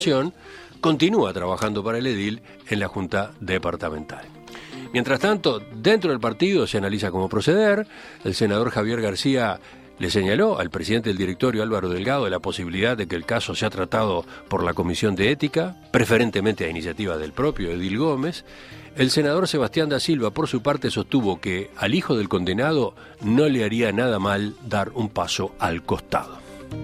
continúa trabajando para el edil en la Junta Departamental. Mientras tanto, dentro del partido se analiza cómo proceder. El senador Javier García le señaló al presidente del directorio, Álvaro Delgado, de la posibilidad de que el caso sea tratado por la Comisión de Ética, preferentemente a iniciativa del propio edil Gómez. El senador Sebastián da Silva, por su parte, sostuvo que al hijo del condenado no le haría nada mal dar un paso al costado.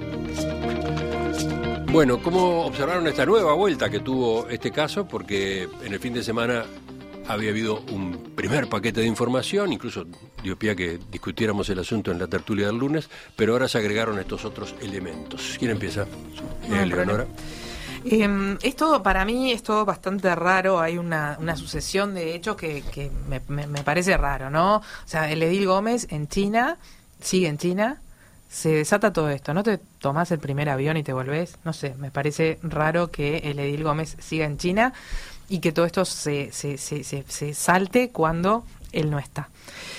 Bueno, ¿cómo observaron esta nueva vuelta que tuvo este caso? Porque en el fin de semana había habido un primer paquete de información, incluso dio pie a que discutiéramos el asunto en la tertulia del lunes, pero ahora se agregaron estos otros elementos. ¿Quién empieza? Leonora. Esto para mí es todo bastante raro. Hay una sucesión de hechos que me parece raro, ¿no? O sea, el edil Gómez en China, sigue en China, se desata todo esto. ¿No te tomás el primer avión y te volvés? No sé, me parece raro que el edil Gómez siga en China y que todo esto se salte cuando él no está.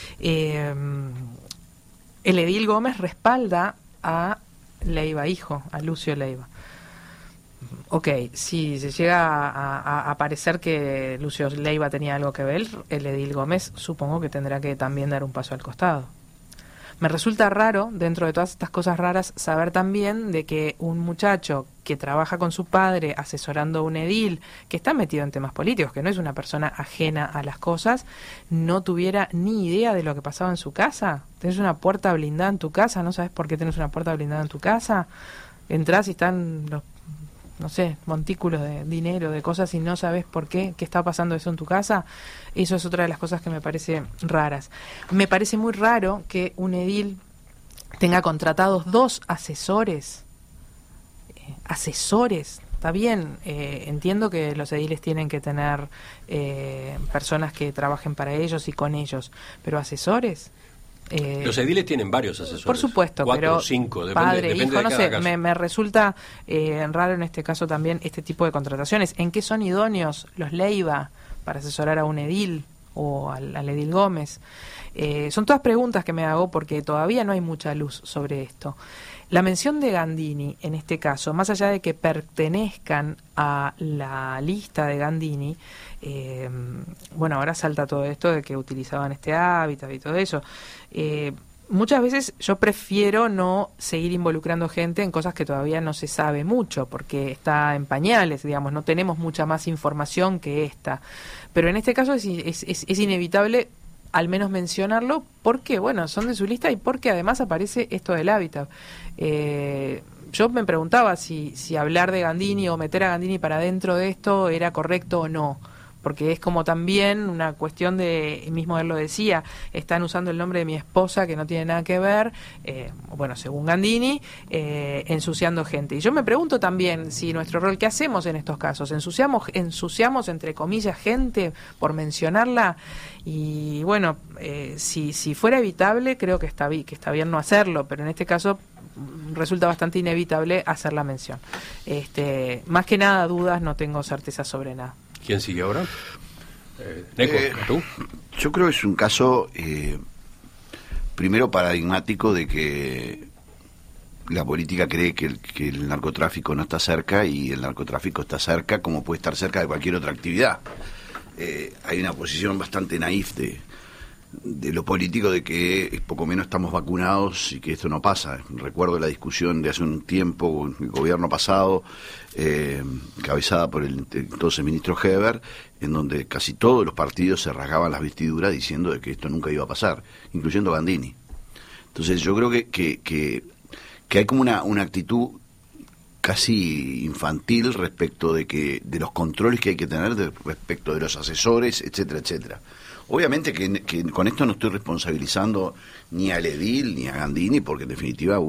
El edil Gómez respalda a Leiva hijo, a Lucio Leiva. Ok, si se llega a parecer que Lucio Leiva tenía algo que ver, el edil Gómez supongo que tendrá que también dar un paso al costado. Me resulta raro, dentro de todas estas cosas raras, saber también de que un muchacho que trabaja con su padre asesorando a un edil, que está metido en temas políticos, que no es una persona ajena a las cosas, no tuviera ni idea de lo que pasaba en su casa. ¿Tenés una puerta blindada en tu casa? ¿No sabes por qué tenés una puerta blindada en tu casa? Entrás y están los, no sé, montículos de dinero, de cosas, y no sabes por qué está pasando eso en tu casa. Eso es otra de las cosas que me parece raras. Me parece muy raro que un edil tenga contratados 2 asesores. Asesores, está bien, entiendo que los ediles tienen que tener personas que trabajen para ellos y con ellos, pero asesores... los ediles tienen varios asesores. Por supuesto, 4 pero o 5, padre, depende hijo, de no cada sé, caso. me resulta raro en este caso también este tipo de contrataciones. ¿En qué son idóneos los Leiva para asesorar a un edil o al edil Gómez? Son todas preguntas que me hago porque todavía no hay mucha luz sobre esto. La mención de Gandini, en este caso, más allá de que pertenezcan a la lista de Gandini, bueno, ahora salta todo esto de que utilizaban este hábitat y todo eso. Muchas veces yo prefiero no seguir involucrando gente en cosas que todavía no se sabe mucho, porque está en pañales, digamos, no tenemos mucha más información que esta. Pero en este caso es inevitable al menos mencionarlo, porque, bueno, son de su lista y porque además aparece esto del hábitat. Yo me preguntaba si hablar de Gandini o meter a Gandini para dentro de esto era correcto o no, porque es como también una cuestión de, mismo él lo decía, están usando el nombre de mi esposa que no tiene nada que ver, bueno, según Gandini, ensuciando gente. Y yo me pregunto también si nuestro rol, ¿qué hacemos en estos casos? ¿Ensuciamos entre comillas gente por mencionarla? Y bueno, si fuera evitable, creo que está bien no hacerlo, pero en este caso resulta bastante inevitable hacer la mención. Más que nada dudas, no tengo certeza sobre nada. ¿Quién sigue ahora? Neco, ¿tú? Yo creo que es un caso, primero paradigmático de que la política cree que el narcotráfico no está cerca y el narcotráfico está cerca como puede estar cerca de cualquier otra actividad. Hay una posición bastante naif de lo político de que poco menos estamos vacunados y que esto no pasa. Recuerdo la discusión de hace un tiempo, el gobierno pasado, encabezada por el entonces ministro Heber, en donde casi todos los partidos se rasgaban las vestiduras diciendo de que esto nunca iba a pasar, incluyendo Gandini. Entonces yo creo que hay como una actitud casi infantil respecto de los controles que hay que tener respecto de los asesores, etcétera, etcétera. Obviamente que con esto no estoy responsabilizando ni al edil ni a Gandini, porque en definitiva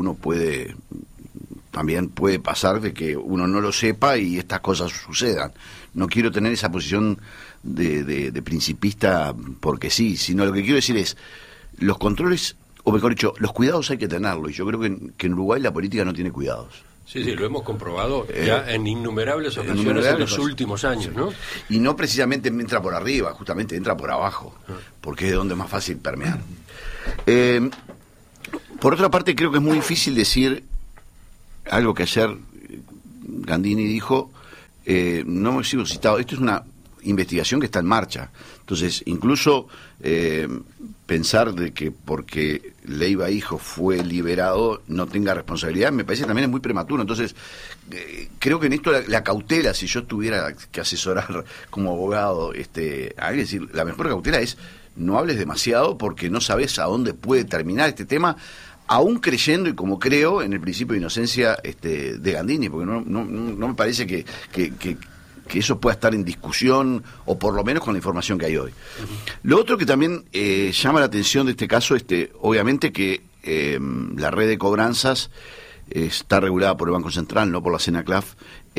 también puede pasar de que uno no lo sepa y estas cosas sucedan. No quiero tener esa posición de principista porque sí, sino lo que quiero decir es, los controles, o mejor dicho, los cuidados hay que tenerlos, y yo creo que en Uruguay la política no tiene cuidados. Sí, lo hemos comprobado ya en innumerables ocasiones en los últimos años, ¿no? Y no precisamente entra por arriba, justamente entra por abajo, porque es de donde es más fácil permear. Por otra parte, creo que es muy difícil decir algo que ayer Gandini dijo, no hemos sido citados. Esto es una investigación que está en marcha. Entonces, incluso pensar de que porque Leiva hijo fue liberado no tenga responsabilidad, me parece también es muy prematuro. Entonces, creo que en esto la cautela, si yo tuviera que asesorar como abogado, hay que decir, la mejor cautela es no hables demasiado porque no sabes a dónde puede terminar este tema, aún creyendo y como creo en el principio de inocencia de Gandini, porque no me parece que eso pueda estar en discusión, o por lo menos con la información que hay hoy. Lo otro que también llama la atención de este caso, obviamente que la red de cobranzas está regulada por el Banco Central, no por la CENACLAF,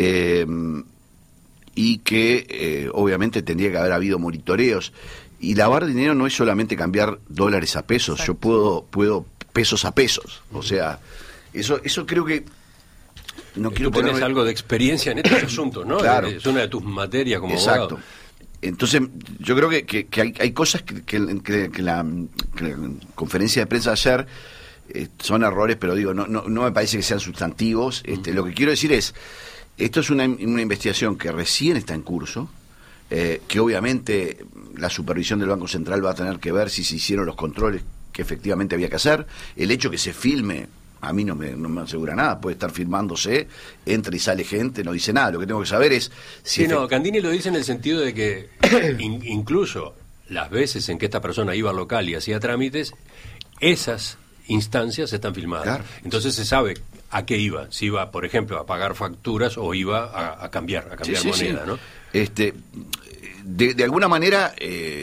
y que obviamente tendría que haber habido monitoreos. Y lavar dinero no es solamente cambiar dólares a pesos. Exacto. Yo puedo pesos a pesos. O sea, eso creo que no quiero poner. Tú tenés algo de experiencia en estos asuntos, ¿no? Claro. Es una de tus materias como Exacto. abogado. Entonces, yo creo que hay cosas que la conferencia de prensa ayer son errores, pero digo, no me parece que sean sustantivos. Lo que quiero decir es, esto es una investigación que recién está en curso, que obviamente la supervisión del Banco Central va a tener que ver si se hicieron los controles que efectivamente había que hacer. El hecho que se filme a mí no me asegura nada, puede estar filmándose, entra y sale gente, no dice nada. Lo que tengo que saber es si... Sí, no, Gandini lo dice en el sentido de que incluso las veces en que esta persona iba al local y hacía trámites, esas instancias están filmadas. Claro. Entonces se sabe a qué iba, si iba, por ejemplo, a pagar facturas o iba a cambiar moneda, sí. ¿No? De alguna manera...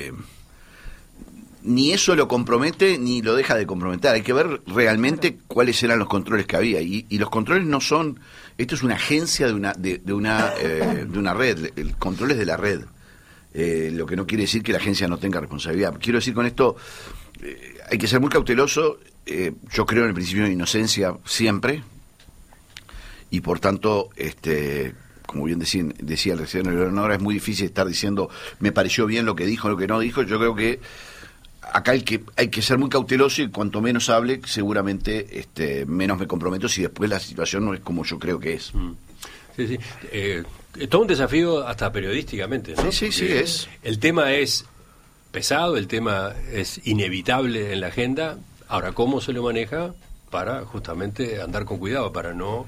ni eso lo compromete ni lo deja de comprometer. Hay que ver realmente cuáles eran los controles que había, y los controles no son, esto es una agencia de una red, el control es de la red, lo que no quiere decir que la agencia no tenga responsabilidad. Quiero decir con esto, hay que ser muy cauteloso. Yo creo en el principio de inocencia siempre, y por tanto como bien decía el recién Leonora, es muy difícil estar diciendo me pareció bien lo que dijo, lo que no dijo. Yo creo que acá hay que ser muy cauteloso, y cuanto menos hable, seguramente menos me comprometo si después la situación no es como yo creo que es. Sí, sí. Es todo un desafío hasta periodísticamente, ¿no? Sí, es. El tema es pesado, el tema es inevitable en la agenda. Ahora, ¿cómo se lo maneja para justamente andar con cuidado, para no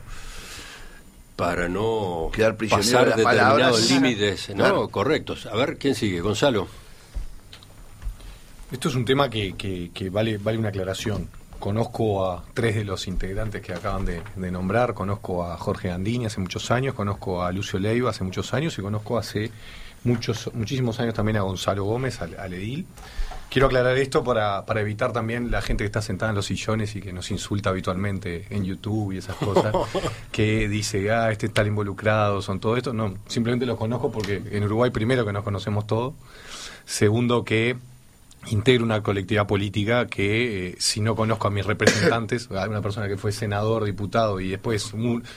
quedar prisionero pasar de las determinados límites, ¿no? Claro. Correctos? A ver, ¿quién sigue? Gonzalo. Esto es un tema que vale una aclaración. Conozco a 3 de los integrantes que acaban de nombrar. Conozco a Jorge Gandini hace muchos años, conozco a Lucio Leiva hace muchos años, y conozco hace muchísimos años también a Gonzalo Gómez, al edil. Quiero aclarar esto para evitar también la gente que está sentada en los sillones y que nos insulta habitualmente en YouTube y esas cosas, que dice, está involucrado, son todo esto. No, simplemente los conozco porque en Uruguay, primero, que nos conocemos todos. Segundo, que integro una colectividad política que, si no conozco a mis representantes, a una persona que fue senador, diputado, y después,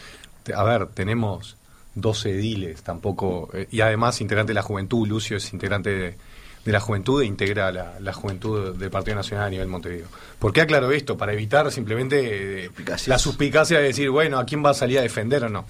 tenemos 12 ediles, tampoco, y además integrante de la juventud. Lucio es integrante de la juventud e integra la juventud del Partido Nacional a nivel Montevideo. ¿Por qué aclaro esto? Para evitar simplemente la suspicacia de decir, bueno, ¿a quién va a salir a defender o no?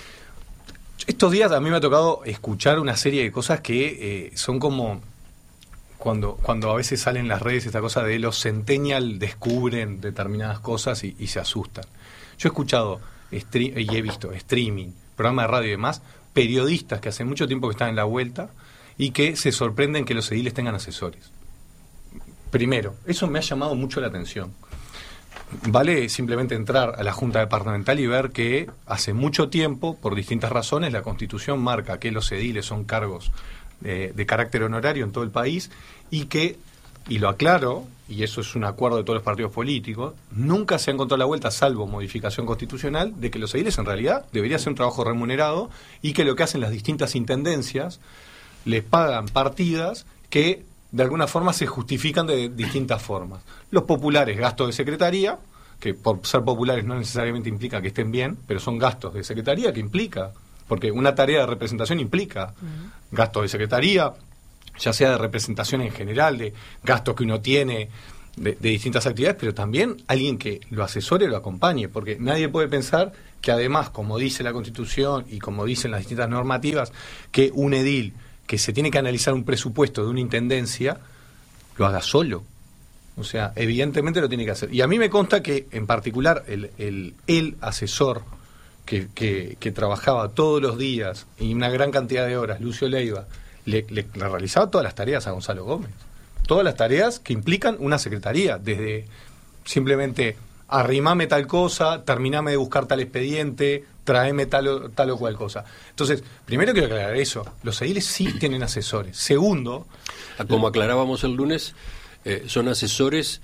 Estos días a mí me ha tocado escuchar una serie de cosas que son como cuando a veces salen en las redes esta cosa de los centennial descubren determinadas cosas y se asustan. Yo he escuchado y he visto streaming, programas de radio y demás, periodistas que hace mucho tiempo que están en la vuelta y que se sorprenden que los ediles tengan asesores. Primero, eso me ha llamado mucho la atención. Vale simplemente entrar a la Junta Departamental y ver que hace mucho tiempo, por distintas razones, la Constitución marca que los ediles son cargos de carácter honorario en todo el país, y que, y lo aclaro, y eso es un acuerdo de todos los partidos políticos, nunca se ha encontrado la vuelta, salvo modificación constitucional, de que los ediles en realidad debería ser un trabajo remunerado, y que lo que hacen las distintas intendencias les pagan partidas que de alguna forma se justifican de distintas formas. Los populares, gastos de secretaría, que por ser populares no necesariamente implica que estén bien, pero son gastos de secretaría que implica, porque una tarea de representación implica gastos de secretaría, ya sea de representación en general, de gastos que uno tiene de distintas actividades, pero también alguien que lo asesore, lo acompañe, porque nadie puede pensar que además, como dice la Constitución y como dicen las distintas normativas, que un edil que se tiene que analizar un presupuesto de una intendencia, lo haga solo. O sea, evidentemente lo tiene que hacer. Y a mí me consta que, en particular, el asesor que trabajaba todos los días y una gran cantidad de horas, Lucio Leiva, le realizaba todas las tareas a Gonzalo Gómez. Todas las tareas que implican una secretaría, desde simplemente arrimame tal cosa, terminame de buscar tal expediente, traeme tal o cual cosa. Entonces, primero quiero aclarar eso. Los ediles sí tienen asesores. Segundo, como aclarábamos el lunes, son asesores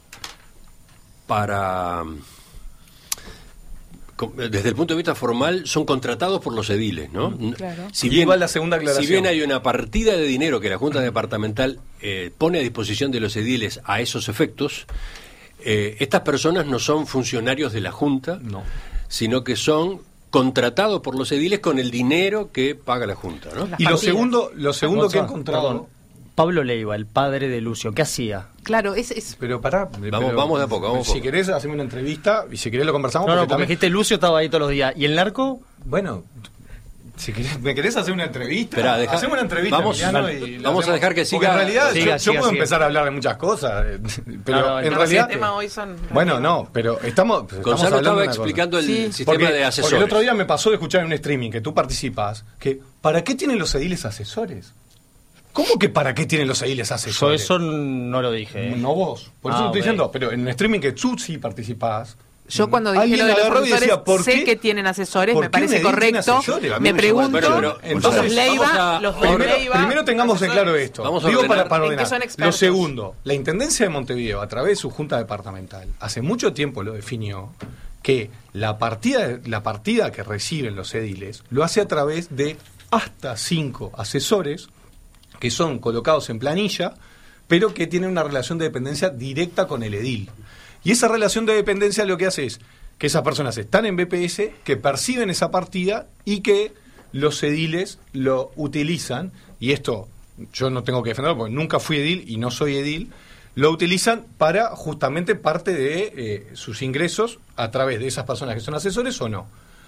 para... Desde el punto de vista formal, son contratados por los ediles, ¿no? Claro. Si bien, la segunda aclaración. Si bien hay una partida de dinero que la Junta Departamental pone a disposición de los ediles a esos efectos, estas personas no son funcionarios de la Junta, no, sino que son contratados por los ediles con el dinero que paga la Junta, ¿no? Y lo segundo que he encontrado... Perdón. Pablo Leiva, el padre de Lucio, ¿qué hacía? Claro, Pero pará... Vamos de a poco, Si querés, haceme una entrevista y si querés lo conversamos. No, porque dijiste Lucio estaba ahí todos los días. ¿Y el narco? Bueno... Si querés, ¿me querés hacer una entrevista? Esperá, hacemos una entrevista. Vamos a dejar que siga. Porque en realidad yo puedo siga. empezar a hablar de muchas cosas, pero en realidad... tema hoy son... Bueno, no, pero estamos Gonzalo hablando estaba explicando el sistema porque, de asesores. Porque el otro día me pasó de escuchar en un streaming que tú participas, que ¿para qué tienen los ediles asesores? ¿Cómo que para qué tienen los ediles Yo asesores? eso no lo dije. No vos, por eso te estoy diciendo, pero en un streaming que tú sí participás. Yo cuando dije Alguien lo de los agarró y asesores, decía, ¿por sé qué? que tienen asesores, ¿Por me qué un parece edil tiene correcto. asesores? A mí Me me pregunto, Bueno, pero entonces, los Leiva, los Leiva, primero tengamos en claro esto. Vamos a Digo ordenar. para ¿En qué ordenar. son Lo expertos? segundo, la Intendencia de Montevideo, a través de su Junta Departamental, hace mucho tiempo lo definió, que la partida que reciben los ediles lo hace a través de hasta 5 asesores que son colocados en planilla, pero que tienen una relación de dependencia directa con el edil. Y esa relación de dependencia lo que hace es que esas personas están en BPS, que perciben esa partida y que los ediles lo utilizan, y esto yo no tengo que defenderlo porque nunca fui edil y no soy edil, lo utilizan para justamente parte de sus ingresos a través de esas personas que son asesores o no.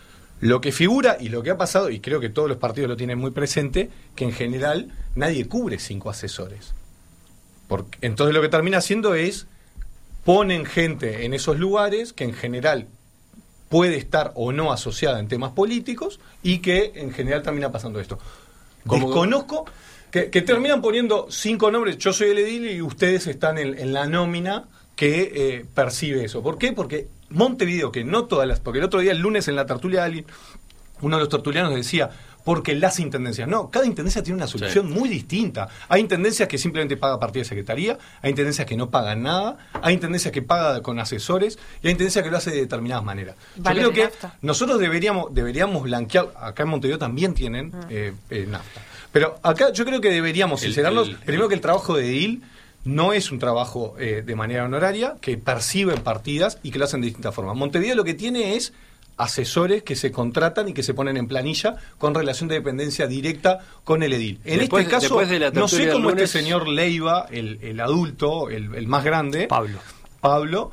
Lo que figura y lo que ha pasado, y creo que todos los partidos lo tienen muy presente, que en general nadie cubre 5 asesores. Porque entonces lo que termina haciendo es ponen gente en esos lugares que en general puede estar o no asociada en temas políticos y que en general termina pasando esto. Desconozco que terminan poniendo 5 nombres, yo soy el edil y ustedes están en la nómina que percibe eso. ¿Por qué? Porque Montevideo, que no todas las... Porque el otro día, el lunes, en la tertulia de alguien, uno de los tertulianos decía, porque las intendencias... No, cada intendencia tiene una solución muy distinta. Hay intendencias que simplemente paga partida de secretaría, hay intendencias que no pagan nada, hay intendencias que paga con asesores y hay intendencias que lo hace de determinadas maneras. Vale, yo creo que nafta. Nosotros deberíamos blanquear... Acá en Montevideo también tienen nafta. Pero acá yo creo que deberíamos sincerarnos, primero que el trabajo de edil no es un trabajo de manera honoraria, que perciben partidas y que lo hacen de distintas formas. Montevideo lo que tiene es asesores que se contratan y que se ponen en planilla con relación de dependencia directa con el edil. En este caso, no sé cómo este señor Leiva, el adulto, el más grande, Pablo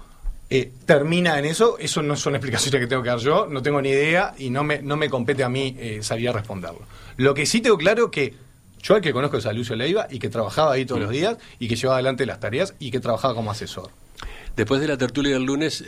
termina en eso. Eso no son explicaciones que tengo que dar yo, no tengo ni idea y no me compete a mí salir a responderlo. Lo que sí tengo claro que yo al que conozco es a Lucio Leiva y que trabajaba ahí todos los días y que llevaba adelante las tareas y que trabajaba como asesor. Después de la tertulia del lunes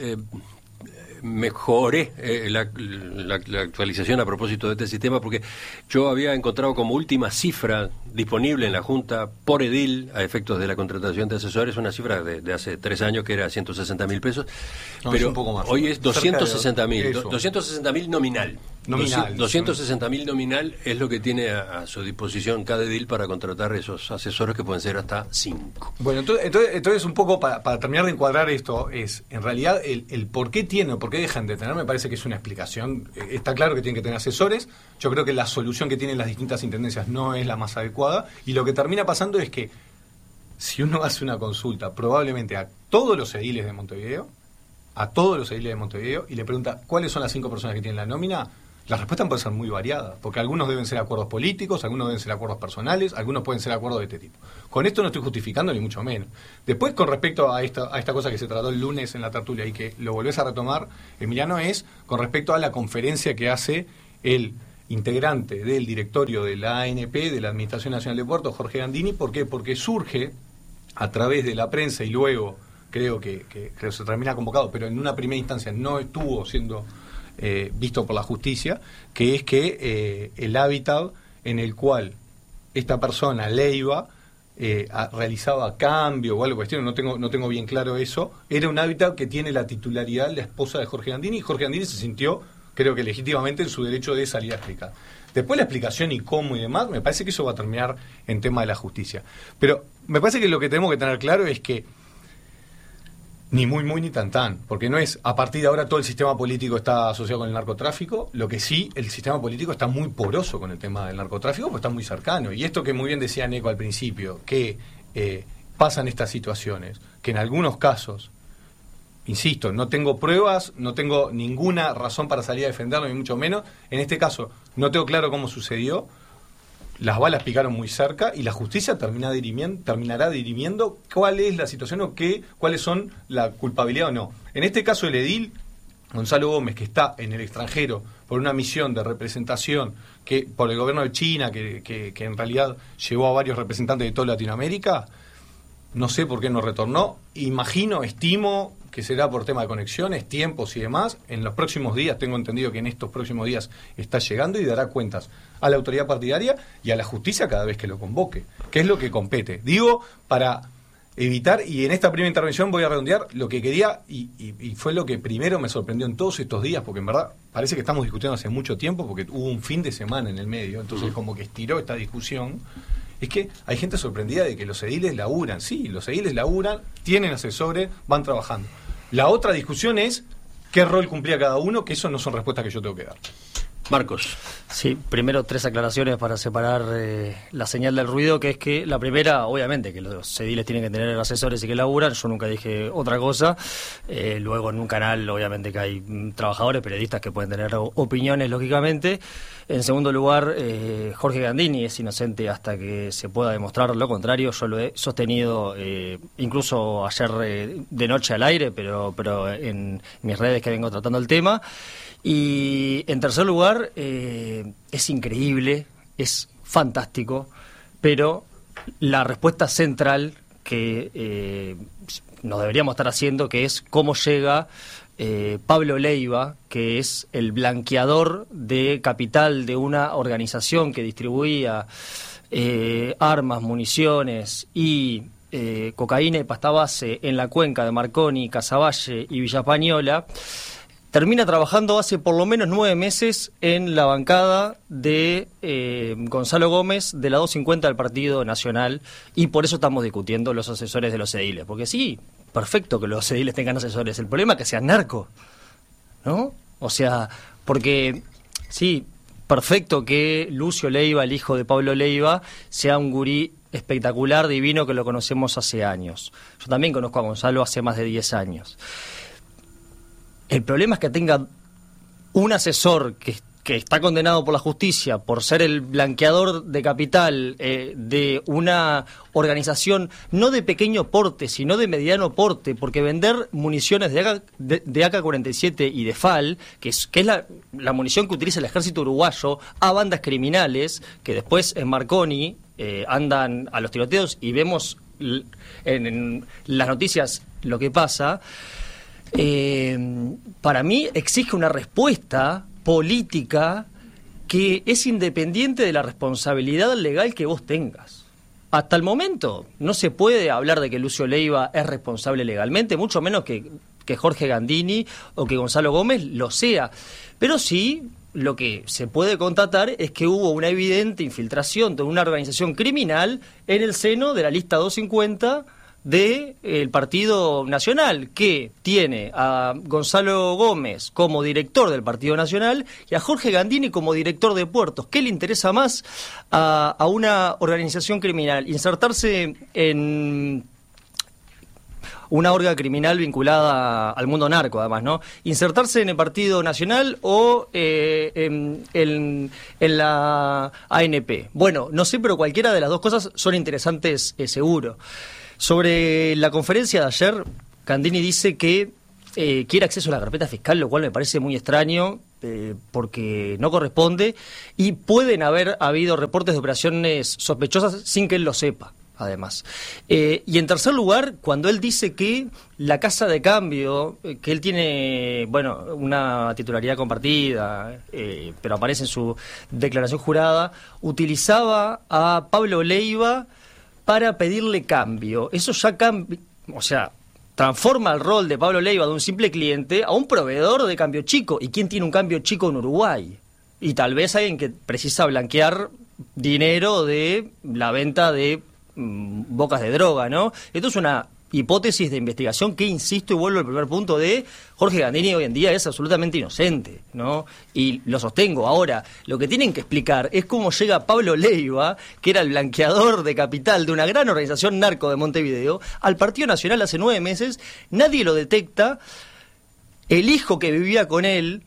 mejoré la actualización a propósito de este sistema, porque yo había encontrado como última cifra disponible en la Junta por edil a efectos de la contratación de asesores una cifra de hace 3 años que era 160.000 pesos, no, pero es un poco más, hoy es 260.000, 260.000 260.000 nominal. 260.000 nominal es lo que tiene a su disposición cada edil para contratar esos asesores, que pueden ser hasta 5. Bueno, entonces un poco para terminar de encuadrar esto, es en realidad el por qué tienen o por qué dejan de tener, me parece que es una explicación. Está claro que tienen que tener asesores. Yo creo que la solución que tienen las distintas intendencias no es la más adecuada, y lo que termina pasando es que si uno hace una consulta probablemente a todos los ediles de Montevideo, y le pregunta cuáles son las 5 personas que tienen la nómina, las respuestas pueden ser muy variadas, porque algunos deben ser acuerdos políticos, algunos deben ser acuerdos personales, algunos pueden ser acuerdos de este tipo. Con esto no estoy justificando ni mucho menos. Después, con respecto a esta cosa que se trató el lunes en la tertulia y que lo volvés a retomar, Emiliano, es con respecto a la conferencia que hace el integrante del directorio de la ANP, de la Administración Nacional de Puertos, Jorge Gandini. ¿Por qué? Porque surge a través de la prensa y luego creo que se termina convocado, pero en una primera instancia no estuvo siendo visto por la justicia, que es que el hábitat en el cual esta persona, Leiva, realizaba cambio o algo cuestión, no tengo bien claro eso, era un hábitat que tiene la titularidad la esposa de Jorge Gandini, y Jorge Gandini se sintió, creo que legítimamente, en su derecho de salir a explicar. Después la explicación y cómo y demás, me parece que eso va a terminar en tema de la justicia. Pero me parece que lo que tenemos que tener claro es que ni muy ni tan, porque no es a partir de ahora todo el sistema político está asociado con el narcotráfico. Lo que sí, el sistema político está muy poroso con el tema del narcotráfico, porque está muy cercano. Y esto que muy bien decía Neco al principio, que pasan estas situaciones, que en algunos casos, insisto, no tengo pruebas, no tengo ninguna razón para salir a defenderlo, ni mucho menos. En este caso, no tengo claro cómo sucedió. Las balas picaron muy cerca y la justicia terminará dirimiendo cuál es la situación o cuáles son la culpabilidad o no. En este caso, el edil Gonzalo Gómez, que está en el extranjero por una misión de representación que por el gobierno de China, que en realidad llevó a varios representantes de toda Latinoamérica, no sé por qué no retornó. Estimo que será por tema de conexiones, tiempos y demás. En los próximos días, tengo entendido que en estos próximos días está llegando y dará cuentas a la autoridad partidaria y a la justicia cada vez que lo convoque, que es lo que compete. Digo, para evitar, y en esta primera intervención voy a redondear lo que quería, y fue lo que primero me sorprendió en todos estos días, porque en verdad parece que estamos discutiendo hace mucho tiempo, porque hubo un fin de semana en el medio, entonces como que estiró esta discusión. Es que hay gente sorprendida de que los ediles laburan. Sí, los ediles laburan, tienen asesores, van trabajando. La otra discusión es qué rol cumplía cada uno, que eso no son respuestas que yo tengo que dar. Marcos. Sí, primero 3 aclaraciones para separar la señal del ruido, que es que la primera, obviamente, que los ediles tienen que tener asesores y que laburan, yo nunca dije otra cosa. Luego en un canal, obviamente, que hay trabajadores, periodistas que pueden tener opiniones, lógicamente. En segundo lugar, Jorge Gandini es inocente hasta que se pueda demostrar lo contrario. Yo lo he sostenido incluso ayer de noche al aire, pero en mis redes que vengo tratando el tema. Y en tercer lugar, es increíble, es fantástico, pero la respuesta central que nos deberíamos estar haciendo, que es cómo llega Pablo Leiva, que es el blanqueador de capital de una organización que distribuía armas, municiones y cocaína y pasta base en la cuenca de Marconi, Casaballe y Villa Española. Termina trabajando hace por lo menos 9 meses en la bancada de Gonzalo Gómez de la 250 del Partido Nacional, y por eso estamos discutiendo los asesores de los ediles. Porque sí, perfecto que los ediles tengan asesores, el problema es que sean narcos, ¿no? O sea, porque sí, perfecto que Lucio Leiva, el hijo de Pablo Leiva, sea un gurí espectacular, divino, que lo conocemos hace años. Yo también conozco a Gonzalo hace más de 10 años. El problema es que tenga un asesor que está condenado por la justicia por ser el blanqueador de capital de una organización no de pequeño porte, sino de mediano porte, porque vender municiones de AK-47 y de FAL, que es la munición que utiliza el ejército uruguayo, a bandas criminales, que después en Marconi andan a los tiroteos y vemos en las noticias lo que pasa. Para mí exige una respuesta política que es independiente de la responsabilidad legal que vos tengas. Hasta el momento no se puede hablar de que Lucio Leiva es responsable legalmente, mucho menos que Jorge Gandini o que Gonzalo Gómez lo sea. Pero sí, lo que se puede constatar es que hubo una evidente infiltración de una organización criminal en el seno de la lista 250 del Partido Nacional, que tiene a Gonzalo Gómez como director del Partido Nacional y a Jorge Gandini como director de puertos. ¿Qué le interesa más a una organización criminal? Insertarse en una orga criminal vinculada al mundo narco, además, ¿no? Insertarse en el Partido Nacional o en la ANP. Bueno, no sé, pero cualquiera de las dos cosas son interesantes, seguro. Sobre la conferencia de ayer, Candini dice que quiere acceso a la carpeta fiscal, lo cual me parece muy extraño, porque no corresponde, y pueden haber habido reportes de operaciones sospechosas sin que él lo sepa, además. Y en tercer lugar, cuando él dice que la casa de cambio, que él tiene, bueno, una titularidad compartida, pero aparece en su declaración jurada, utilizaba a Pablo Leiva para pedirle cambio. Eso ya cambia, o sea, transforma el rol de Pablo Leiva de un simple cliente a un proveedor de cambio chico. ¿Y quién tiene un cambio chico en Uruguay? Y tal vez alguien que precisa blanquear dinero de la venta de bocas de droga, ¿no? Esto es una hipótesis de investigación que, insisto, y vuelvo al primer punto de Jorge Gandini, hoy en día es absolutamente inocente, ¿no? Y lo sostengo. Ahora, lo que tienen que explicar es cómo llega Pablo Leiva, que era el blanqueador de capital de una gran organización narco de Montevideo, al Partido Nacional hace 9 meses, nadie lo detecta, el hijo que vivía con él,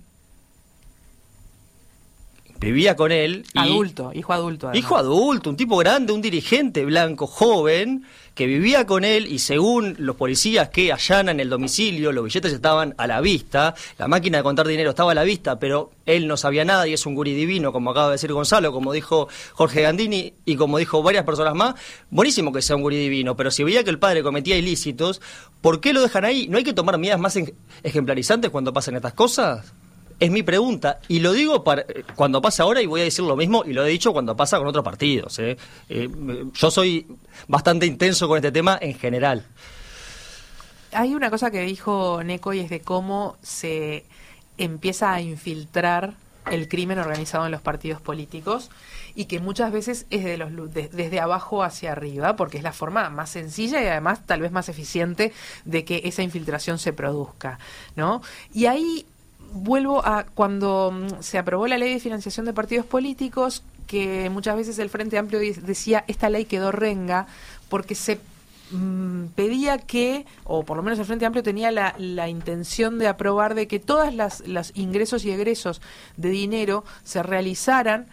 y adulto, hijo adulto. Además. Hijo adulto, un tipo grande, un dirigente blanco, joven, que vivía con él, y según los policías que allanan el domicilio, los billetes estaban a la vista, la máquina de contar dinero estaba a la vista, pero él no sabía nada y es un gurí divino, como acaba de decir Gonzalo, como dijo Jorge Gandini y como dijo varias personas más. Buenísimo que sea un gurí divino, pero si veía que el padre cometía ilícitos, ¿por qué lo dejan ahí? ¿No hay que tomar medidas más ejemplarizantes cuando pasan estas cosas? Es mi pregunta, y lo digo cuando pasa ahora, y voy a decir lo mismo, y lo he dicho cuando pasa con otros partidos. Yo soy bastante intenso con este tema en general. Hay una cosa que dijo Neco, y es de cómo se empieza a infiltrar el crimen organizado en los partidos políticos, y que muchas veces es desde abajo hacia arriba, porque es la forma más sencilla y además tal vez más eficiente de que esa infiltración se produzca, ¿no? Y ahí vuelvo a cuando se aprobó la ley de financiación de partidos políticos, que muchas veces el Frente Amplio decía esta ley quedó renga porque se pedía que, o por lo menos el Frente Amplio tenía la intención de aprobar de que todas las ingresos y egresos de dinero se realizaran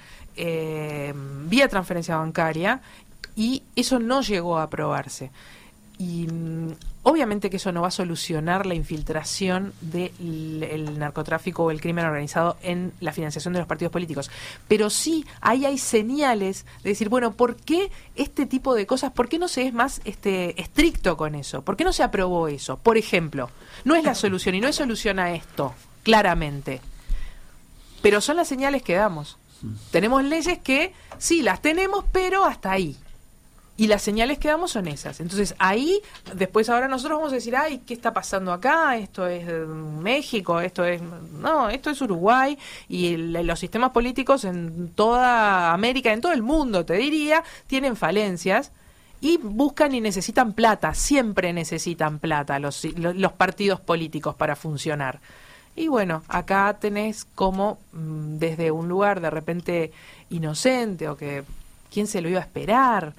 vía transferencia bancaria, y eso no llegó a aprobarse. Y obviamente que eso no va a solucionar la infiltración del narcotráfico o el crimen organizado en la financiación de los partidos políticos. Pero sí, ahí hay señales de decir, bueno, ¿por qué este tipo de cosas? ¿Por qué no se es más estricto con eso? ¿Por qué no se aprobó eso? Por ejemplo, no es la solución y no es solución a esto, claramente. Pero son las señales que damos. Tenemos leyes que sí, las tenemos, pero hasta ahí. Y las señales que damos son esas. Entonces ahí, después ahora nosotros vamos a decir, ay, ¿qué está pasando acá? Esto es México, esto es Uruguay, y los sistemas políticos en toda América, en todo el mundo, te diría, tienen falencias y buscan y necesitan plata, siempre necesitan plata los partidos políticos para funcionar. Y bueno, acá tenés como desde un lugar de repente inocente, o que quién se lo iba a esperar,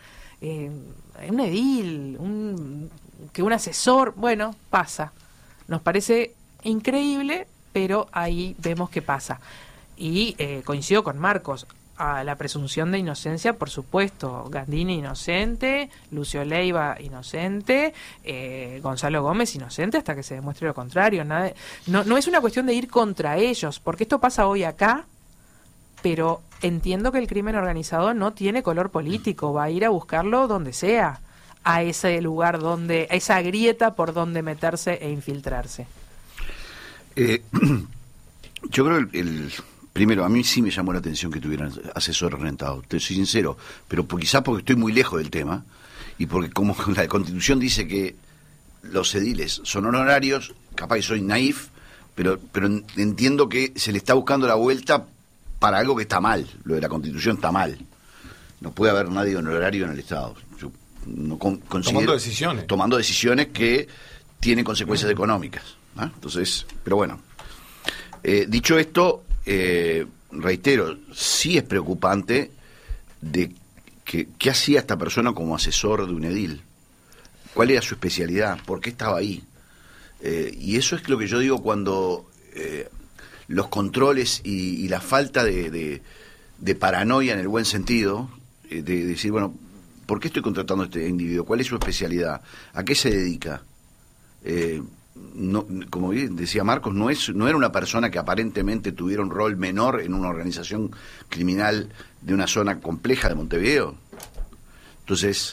un edil, que un asesor, bueno, pasa. Nos parece increíble, pero ahí vemos que pasa. Y coincido con Marcos, a la presunción de inocencia, por supuesto. Gandini inocente, Lucio Leiva inocente, Gonzalo Gómez inocente hasta que se demuestre lo contrario. No es una cuestión de ir contra ellos, porque esto pasa hoy acá, pero entiendo que el crimen organizado no tiene color político, va a ir a buscarlo donde sea, a ese lugar a esa grieta por donde meterse e infiltrarse. Yo creo primero, a mí sí me llamó la atención que tuvieran asesores rentados, te soy sincero, pero quizás porque estoy muy lejos del tema, y porque como la Constitución dice que los ediles son honorarios, capaz que soy naif, pero entiendo que se le está buscando la vuelta para algo que está mal. Lo de la Constitución está mal. No puede haber nadie honorario en el Estado. Yo no considero, tomando decisiones que tienen consecuencias económicas, ¿no? Entonces, pero bueno, dicho esto, reitero, sí es preocupante de qué hacía esta persona como asesor de un edil. cuál era su especialidad, por qué estaba ahí. Y eso es lo que yo digo cuando los controles y la falta de paranoia en el buen sentido, de decir, bueno, ¿por qué estoy contratando a este individuo? ¿Cuál es su especialidad? ¿A qué se dedica? No, como bien decía Marcos, no era una persona que aparentemente tuviera un rol menor en una organización criminal de una zona compleja de Montevideo. Entonces,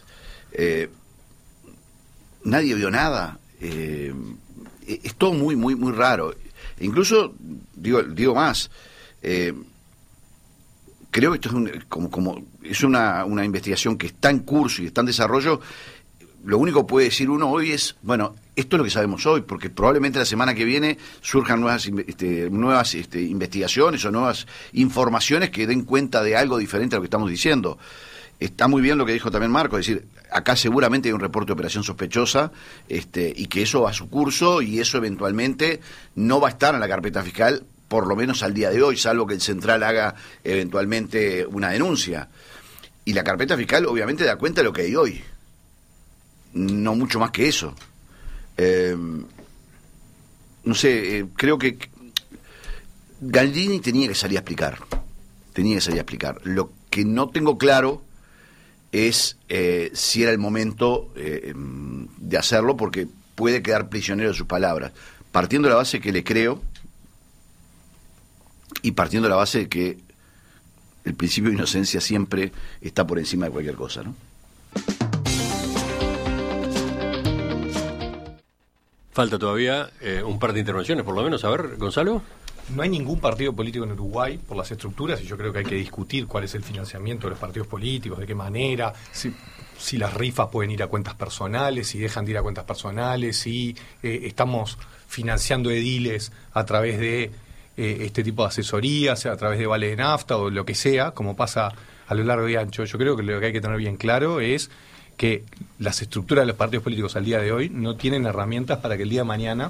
nadie vio nada. Es todo muy, muy, muy raro. Incluso, digo más, creo que esto es una investigación que está en curso y está en desarrollo. Lo único que puede decir uno hoy es, bueno, esto es lo que sabemos hoy, porque probablemente la semana que viene surjan nuevas investigaciones o nuevas informaciones que den cuenta de algo diferente a lo que estamos diciendo. Está muy bien lo que dijo también Marco, es decir, acá seguramente hay un reporte de operación sospechosa, y que eso va a su curso y eso eventualmente no va a estar en la carpeta fiscal, por lo menos al día de hoy, salvo que el central haga eventualmente una denuncia. Y la carpeta fiscal obviamente da cuenta de lo que hay hoy, no mucho más que eso. No sé, creo que Gandini tenía que salir a explicar. Lo que no tengo claro es si era el momento de hacerlo, porque puede quedar prisionero de sus palabras, partiendo de la base que le creo y partiendo de la base de que el principio de inocencia siempre está por encima de cualquier cosa, ¿no? Falta todavía un par de intervenciones, por lo menos. A ver, Gonzalo. No hay ningún partido político en Uruguay por las estructuras, y yo creo que hay que discutir cuál es el financiamiento de los partidos políticos, de qué manera, si las rifas pueden ir a cuentas personales, si dejan de ir a cuentas personales, si estamos financiando ediles a través de este tipo de asesorías, a través de vale de nafta o lo que sea, como pasa a lo largo y ancho. Yo creo que lo que hay que tener bien claro es que las estructuras de los partidos políticos al día de hoy no tienen herramientas para que el día de mañana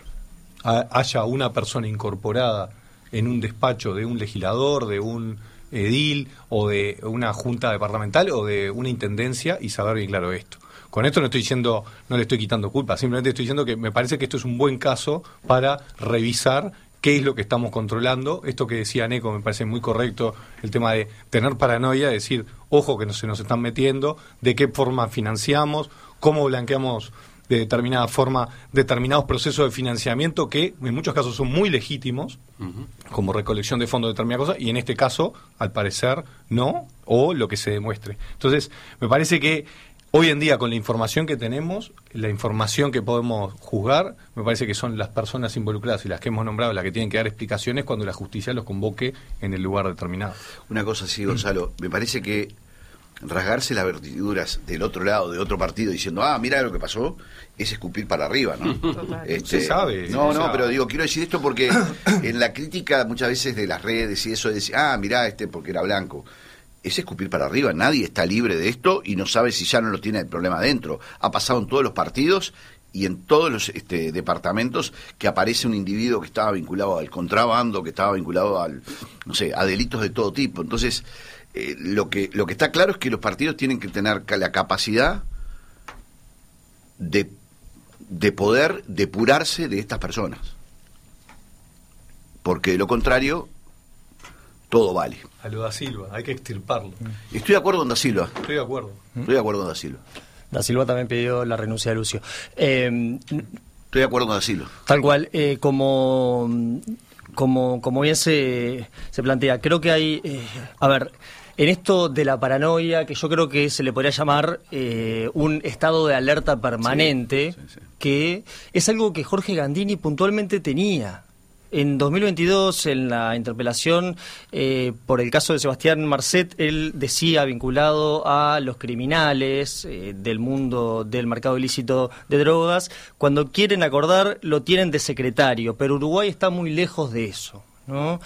haya una persona incorporada en un despacho de un legislador, de un edil o de una junta departamental o de una intendencia y saber bien claro esto. Con esto no le estoy quitando culpa, simplemente estoy diciendo que me parece que esto es un buen caso para revisar qué es lo que estamos controlando. Esto que decía Neco me parece muy correcto, el tema de tener paranoia, decir, ojo que no se nos están metiendo, de qué forma financiamos, cómo blanqueamos de determinada forma determinados procesos de financiamiento que en muchos casos son muy legítimos, como recolección de fondos de determinada cosa, y en este caso, al parecer, no, o lo que se demuestre. Entonces, me parece que hoy en día, con la información que tenemos, la información que podemos juzgar, me parece que son las personas involucradas y las que hemos nombrado las que tienen que dar explicaciones cuando la justicia los convoque en el lugar determinado. Una cosa así, Gonzalo, me parece que rasgarse las vertiduras del otro lado, de otro partido, diciendo, mira lo que pasó, es escupir para arriba, ¿no? Se sabe. No, pero quiero decir esto porque en la crítica muchas veces de las redes y eso, de decir, mirá porque era blanco, es escupir para arriba. Nadie está libre de esto y no sabe si ya no lo tiene el problema adentro. Ha pasado en todos los partidos y en todos los departamentos que aparece un individuo que estaba vinculado al contrabando, que estaba vinculado a delitos de todo tipo. Entonces, lo que está claro es que los partidos tienen que tener la capacidad de poder depurarse de estas personas, porque de lo contrario todo vale. A lo da Silva, hay que extirparlo. Estoy de acuerdo con Da Silva. Estoy de acuerdo con Da Silva. Da Silva también pidió la renuncia de Lucio. Estoy de acuerdo con Da Silva. Tal cual, como bien se plantea, creo que hay, en esto de la paranoia, que yo creo que se le podría llamar un estado de alerta permanente, sí. Que es algo que Jorge Gandini puntualmente tenía. En 2022, en la interpelación por el caso de Sebastián Marcet, él decía, vinculado a los criminales del mundo del mercado ilícito de drogas, cuando quieren acordar lo tienen de secretario, pero Uruguay está muy lejos de eso, ¿no?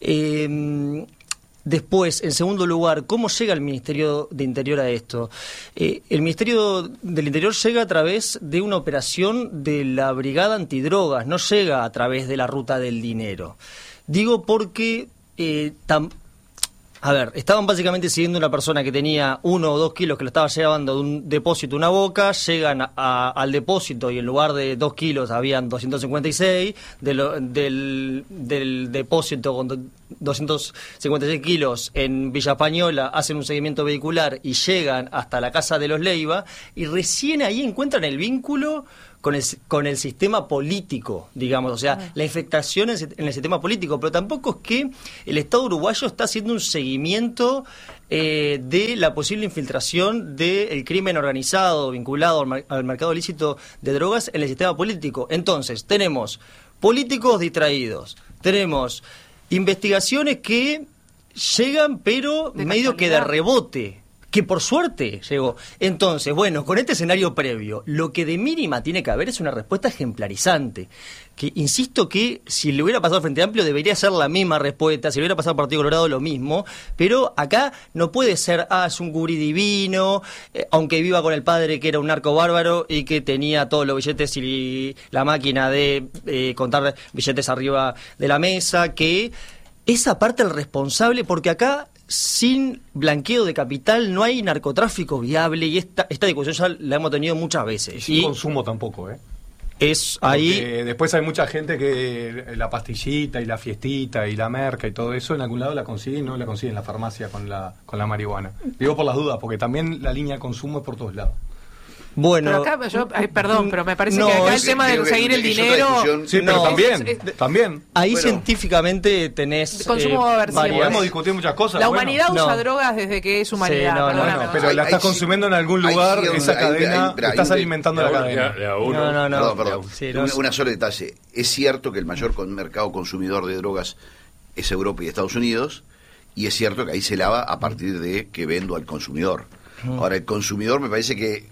Después, en segundo lugar, ¿cómo llega el Ministerio de Interior a esto? El Ministerio del Interior llega a través de una operación de la Brigada Antidrogas, no llega a través de la ruta del dinero. Digo porque A ver, estaban básicamente siguiendo una persona que tenía 1 o 2 kilos que lo estaba llevando de un depósito a una boca, llegan al depósito y en lugar de 2 kilos habían 256, del depósito con 256 kilos en Villa Española hacen un seguimiento vehicular y llegan hasta la casa de los Leiva y recién ahí encuentran el vínculo con el sistema político, digamos, o sea, la infectación en el sistema político, pero tampoco es que el Estado uruguayo está haciendo un seguimiento de la posible infiltración del crimen organizado vinculado al mercado ilícito de drogas en el sistema político. Entonces, tenemos políticos distraídos, tenemos investigaciones que llegan pero medio que de rebote, que por suerte llegó. Entonces, bueno, con este escenario previo, lo que de mínima tiene que haber es una respuesta ejemplarizante. Que insisto que si le hubiera pasado al Frente Amplio debería ser la misma respuesta, si le hubiera pasado al Partido Colorado lo mismo, pero acá no puede ser, es un gurí divino, aunque viva con el padre que era un narco bárbaro y que tenía todos los billetes y la máquina de contar billetes arriba de la mesa, que esa parte el responsable, porque acá sin blanqueo de capital no hay narcotráfico viable y esta discusión ya la hemos tenido muchas veces. Y sin consumo tampoco, Es ahí. Porque después hay mucha gente que la pastillita y la fiestita y la merca y todo eso en algún lado la consigue y no la consigue en la farmacia con la marihuana. Digo por las dudas, porque también la línea de consumo es por todos lados. Bueno, pero acá, perdón, pero me parece que acá el tema de conseguir el dinero... Sí, pero también. Ahí científicamente tenés... El consumo va a haber siempre. Podemos discutir muchas cosas. La humanidad usa drogas desde que es humanidad. Sí, pero la estás consumiendo en algún lugar, esa cadena, estás alimentando la cadena. Perdón. Sí, una sola detalle. Es cierto que el mayor mercado consumidor de drogas es Europa y Estados Unidos, y es cierto que ahí se lava a partir de que vendo al consumidor. Ahora, el consumidor me parece que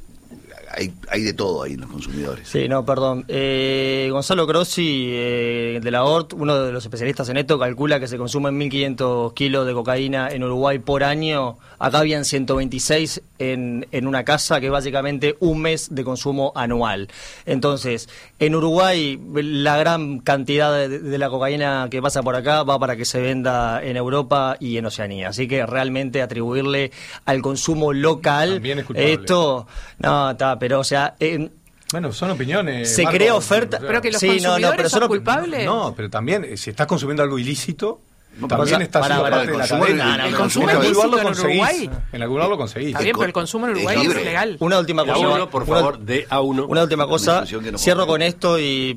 hay de todo ahí en los consumidores. Sí, perdón. Gonzalo Crossi, de la ORT, uno de los especialistas en esto, calcula que se consumen 1.500 kilos de cocaína en Uruguay por año. Acá habían 126 en una casa, que es básicamente un mes de consumo anual. Entonces, en Uruguay, la gran cantidad de la cocaína que pasa por acá va para que se venda en Europa y en Oceanía. Así que realmente atribuirle al consumo local esto... No, pero o sea... bueno, son opiniones. Se crea oferta... Pero que los consumidores son culpables. No, pero también, si estás consumiendo algo ilícito... También está haciendo parte de la cadena. El consumo es ilícito en Uruguay. En algún lugar lo conseguís. Está bien, pero el consumo en Uruguay es ilegal. Una última cosa. Por favor, de A1. Una última cosa. Cierro con esto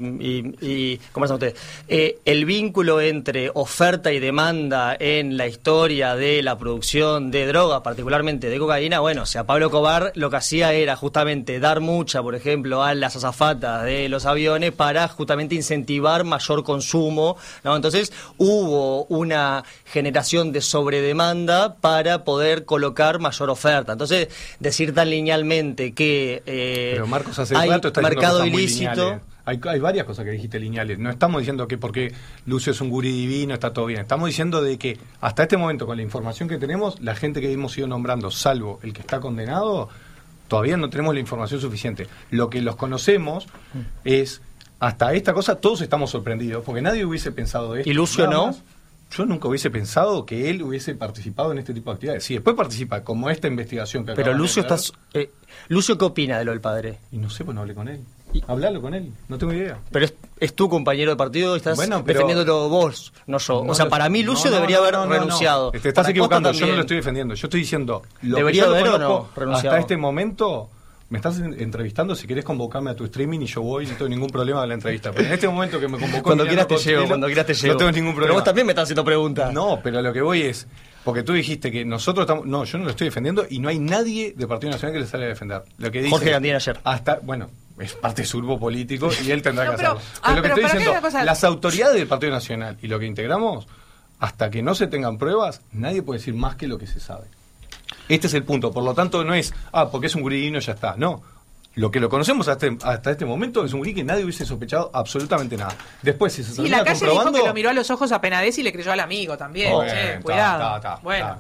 y conversan ustedes. El vínculo entre oferta y demanda en la historia de la producción de droga, particularmente de cocaína, bueno, o sea, Pablo Escobar lo que hacía era justamente dar mucha, por ejemplo, a las azafatas de los aviones para justamente incentivar mayor consumo, ¿no? Entonces hubo una generación de sobredemanda para poder colocar mayor oferta. Entonces, decir tan linealmente que pero Marcos, hace hay rato está mercado ilícito... Hay varias cosas que dijiste lineales. No estamos diciendo que porque Lucio es un gurí divino está todo bien. Estamos diciendo de que hasta este momento, con la información que tenemos, la gente que hemos ido nombrando, salvo el que está condenado, todavía no tenemos la información suficiente. Lo que los conocemos es, hasta esta cosa, todos estamos sorprendidos, porque nadie hubiese pensado de esto. ¿Y Lucio no? Yo nunca hubiese pensado que él hubiese participado en este tipo de actividades. Si después participa, como esta investigación que pero Lucio Lucio, ¿qué opina de lo del padre? Y no sé, pues no hablé con él. Hablalo con él, no tengo idea. Pero es tu compañero de partido y estás defendiéndolo vos, no yo. O sea, para mí Lucio debería haber renunciado. Te estás equivocando, yo no lo estoy defendiendo. Yo estoy diciendo, ¿debería haber o no renunciado? Hasta este momento... Me estás entrevistando, si querés convocarme a tu streaming y yo voy, no tengo ningún problema de la entrevista. Pero en este momento que me convocó... Cuando quieras te llevo. No tengo ningún problema. Pero vos también me estás haciendo preguntas. No, pero lo que voy es... Porque tú dijiste que nosotros estamos... No, yo no lo estoy defendiendo y no hay nadie del Partido Nacional que le sale a defender. Lo que dice Jorge Gandini ayer. Bueno, es parte de su grupo político y él tendrá que hacerlo. Pero lo que estoy diciendo, las autoridades del Partido Nacional y lo que integramos, hasta que no se tengan pruebas, nadie puede decir más que lo que se sabe. Este es el punto. Por lo tanto, no es, porque es un guridino ya está. No. Lo que lo conocemos hasta este momento es un gurí que nadie hubiese sospechado absolutamente nada. Después, si se termina comprobando... la calle dijo que lo miró a los ojos a Penades y le creyó al amigo también. Cuidado.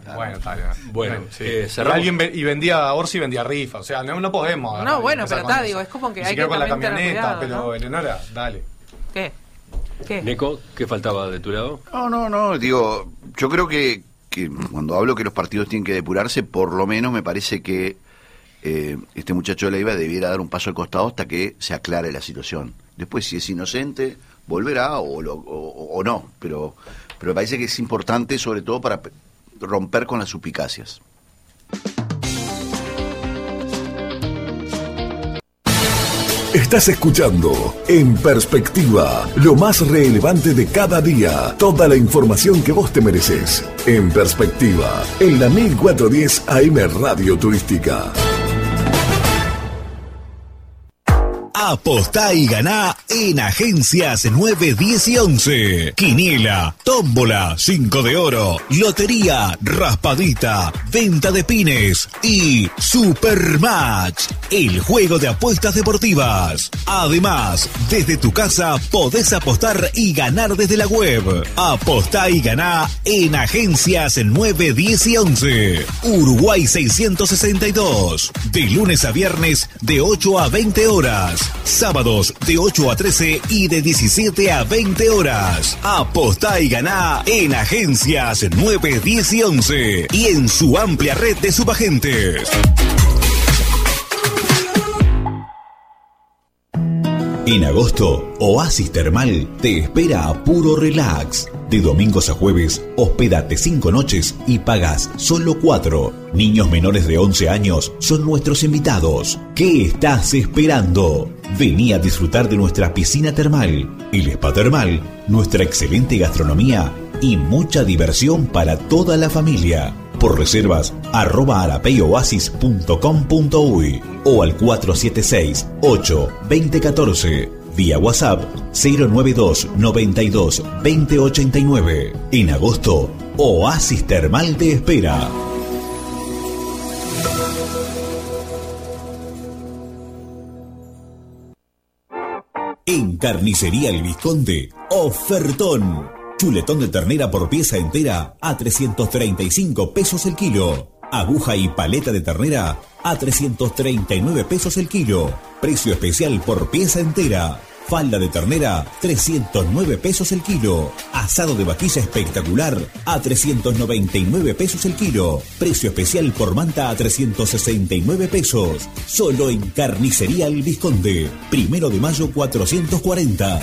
Bueno, alguien vendía Orsi, vendía rifa. O sea, no podemos... No, bueno, pero es como que hay que con la camioneta, cuidado, pero ¿no? Eleonora, dale. ¿Qué? Neco, ¿qué faltaba de tu lado? No, digo, yo creo que que cuando hablo que los partidos tienen que depurarse, por lo menos me parece que este muchacho de Leiva debiera dar un paso al costado hasta que se aclare la situación. Después, si es inocente, volverá o no, pero me parece que es importante, sobre todo para romper con las suspicacias. Estás escuchando En Perspectiva, lo más relevante de cada día, toda la información que vos te mereces. En Perspectiva, en la 1410 AM Radio Turística. Apostá y ganá en Agencias 9, 10 y 11. Quiniela, tómbola, 5 de oro, lotería, raspadita, venta de pines y Supermatch, el juego de apuestas deportivas. Además, desde tu casa podés apostar y ganar desde la web. Apostá y ganá en Agencias 9, 10 y 11. Uruguay 662. De lunes a viernes de 8 a 20 horas. Sábados de 8 a 13 y de 17 a 20 horas. Apostá y ganá en Agencias 9, 10 y 11 y en su amplia red de subagentes. En agosto, Oasis Termal te espera a puro relax. De domingos a jueves, hospédate 5 noches y pagas solo 4. Niños menores de 11 años son nuestros invitados. ¿Qué estás esperando? Vení a disfrutar de nuestra piscina termal, el spa termal, nuestra excelente gastronomía y mucha diversión para toda la familia. Por reservas, @arapeyoasis.com.uy o al 476-8-2014. Vía WhatsApp 092 92 2089. En agosto, Oasis Termal te espera. En Carnicería El Visconde, ofertón. Chuletón de ternera por pieza entera a 335 pesos el kilo. Aguja y paleta de ternera a 339 pesos el kilo. Precio especial por pieza entera. Falda de ternera, 309 pesos el kilo. Asado de vaquilla espectacular a 399 pesos el kilo. Precio especial por manta a 369 pesos. Solo en Carnicería El Visconde. 1 de mayo 440.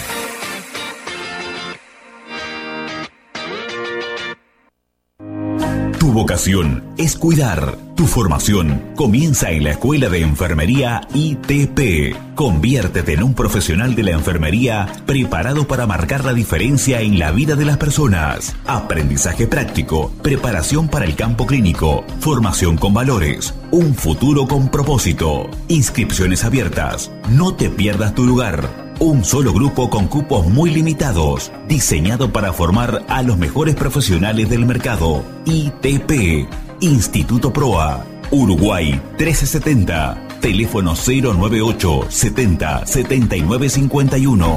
Tu vocación es cuidar. Tu formación comienza en la Escuela de Enfermería ITP. Conviértete en un profesional de la enfermería preparado para marcar la diferencia en la vida de las personas. Aprendizaje práctico, preparación para el campo clínico, formación con valores, un futuro con propósito. Inscripciones abiertas. No te pierdas tu lugar. Un solo grupo con cupos muy limitados, diseñado para formar a los mejores profesionales del mercado. ITP, Instituto Proa, Uruguay 1370, teléfono 098 70 79 51.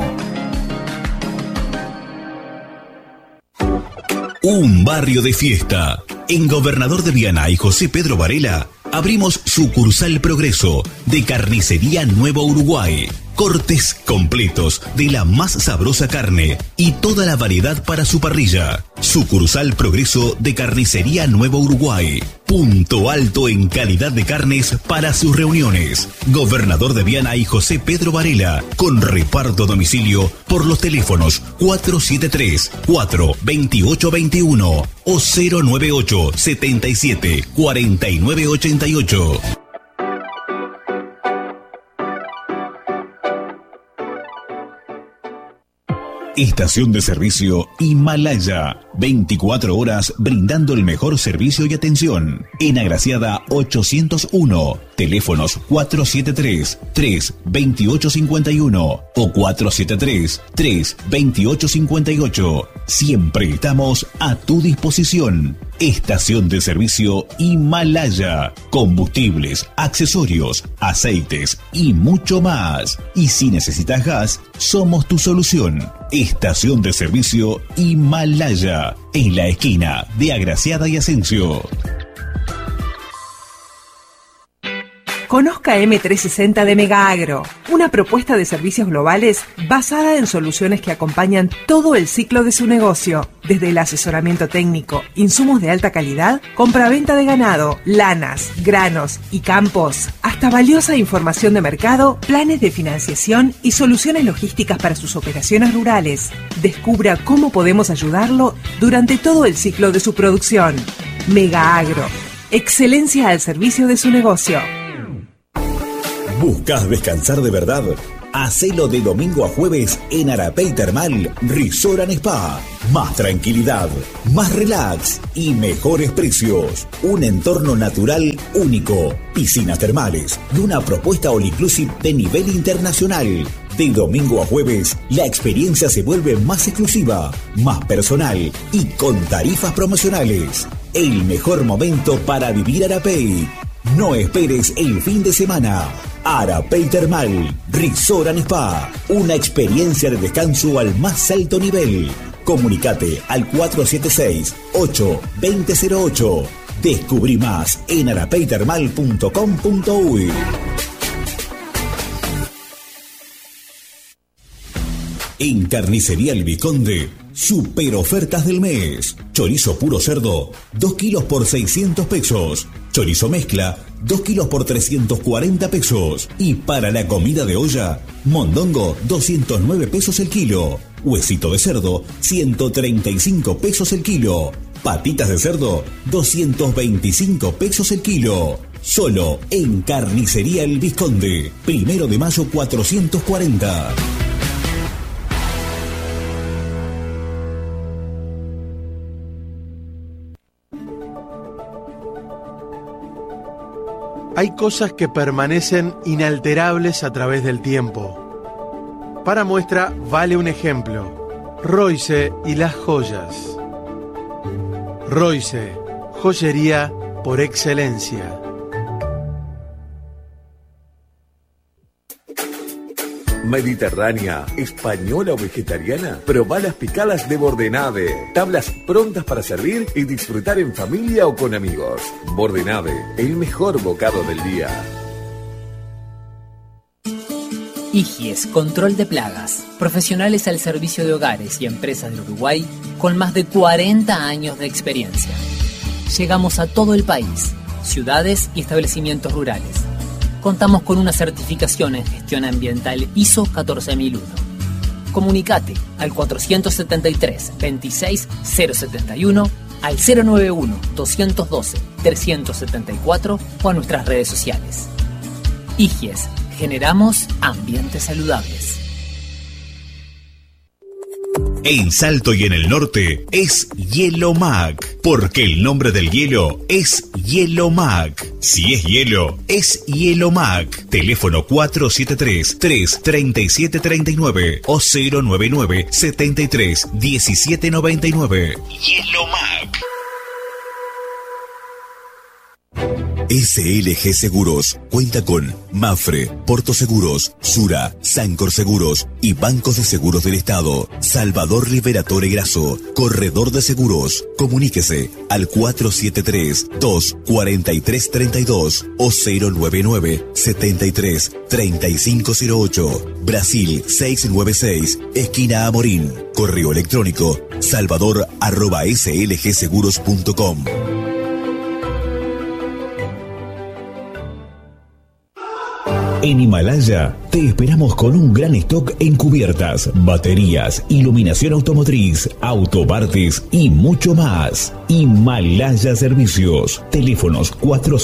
Un barrio de fiesta. En Gobernador de Viana y José Pedro Varela abrimos sucursal Progreso de Carnicería Nuevo Uruguay. Cortes completos de la más sabrosa carne y toda la variedad para su parrilla. Sucursal Progreso de Carnicería Nuevo Uruguay. Punto alto en calidad de carnes para sus reuniones. Gobernador de Viana y José Pedro Varela. Con reparto a domicilio por los teléfonos 473-42821 o 098-77-4988. Estación de servicio Himalaya. 24 horas brindando el mejor servicio y atención. En Agraciada 801. Teléfonos 473-32851 o 473-32858. Siempre estamos a tu disposición. Estación de servicio Himalaya. Combustibles, accesorios, aceites y mucho más. Y si necesitas gas, somos tu solución. Estación de servicio Himalaya. En la esquina de Agraciada y Asensio. Conozca M360 de Megaagro, una propuesta de servicios globales basada en soluciones que acompañan todo el ciclo de su negocio, desde el asesoramiento técnico, insumos de alta calidad, compraventa de ganado, lanas, granos y campos, hasta valiosa información de mercado, planes de financiación y soluciones logísticas para sus operaciones rurales. Descubra cómo podemos ayudarlo durante todo el ciclo de su producción. Megaagro, excelencia al servicio de su negocio. ¿Buscas descansar de verdad? Hacelo de domingo a jueves en Arapey Termal Resort and Spa. Más tranquilidad, más relax y mejores precios. Un entorno natural único. Piscinas termales y una propuesta all inclusive de nivel internacional. De domingo a jueves, la experiencia se vuelve más exclusiva, más personal y con tarifas promocionales. El mejor momento para vivir Arapey. No esperes el fin de semana. Arapey Termal Resort and Spa, una experiencia de descanso al más alto nivel. Comunicate al 476-8-2008. Descubrí más en arapeytermal.com.uy. En Carnicería El Vizconde, super ofertas del mes. Chorizo puro cerdo, 2 kilos por 600 pesos. Chorizo mezcla, 2 kilos por 340 pesos. Y para la comida de olla, mondongo, 209 pesos el kilo. Huesito de cerdo, 135 pesos el kilo. Patitas de cerdo, 225 pesos el kilo. Solo en Carnicería El Vizconde. 1 de mayo 440. Hay cosas que permanecen inalterables a través del tiempo. Para muestra vale un ejemplo: Royce y las joyas. Royce, joyería por excelencia. Mediterránea, española o vegetariana, probá las picadas de Bordenave. Tablas prontas para servir y disfrutar en familia o con amigos. Bordenave, el mejor bocado del día. Igies, control de plagas. Profesionales al servicio de hogares y empresas de Uruguay con más de 40 años de experiencia. Llegamos a todo el país, ciudades y establecimientos rurales. Contamos con una certificación en gestión ambiental ISO 14001. Comunicate al 473-26-071, al 091-212-374 o a nuestras redes sociales. Igies, generamos ambientes saludables. En Salto y en el norte es Hielo Mac, porque el nombre del hielo es Hielo Mac. Si es hielo, es Hielo Mac. Teléfono 473-337-39 o 099-73-1799. Hielo Mac. SLG Seguros cuenta con Mafre, Porto Seguros, Sura, Sancor Seguros y Bancos de Seguros del Estado. Salvador Liberatore Grasso, Corredor de Seguros. Comuníquese al 473-243-32 o 099-73-3508. Brasil 696, esquina Amorín. Correo electrónico salvador@slgseguros.com. En Himalaya te esperamos con un gran stock en cubiertas, baterías, iluminación automotriz, autopartes y mucho más. Himalaya Servicios. Teléfonos